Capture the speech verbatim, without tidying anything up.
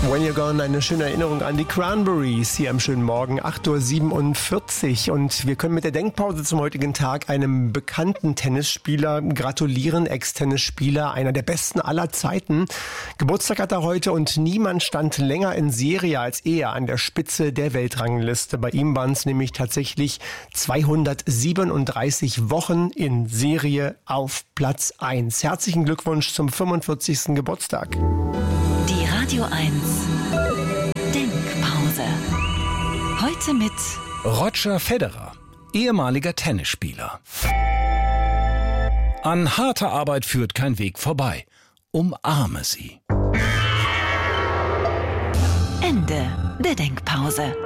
When You're Gone, eine schöne Erinnerung an die Cranberries hier am schönen Morgen, acht Uhr siebenundvierzig. Und wir können mit der Denkpause zum heutigen Tag einem bekannten Tennisspieler gratulieren, Ex-Tennisspieler, einer der besten aller Zeiten. Geburtstag hat er heute und niemand stand länger in Serie als er an der Spitze der Weltrangliste. Bei ihm waren es nämlich tatsächlich zweihundertsiebenunddreißig Wochen in Serie auf Platz eins. Herzlichen Glückwunsch zum fünfundvierzigsten Geburtstag. Die Radio eins Denkpause. Heute mit Roger Federer, ehemaliger Tennisspieler. An harter Arbeit führt kein Weg vorbei. Umarme sie. Ende der Denkpause.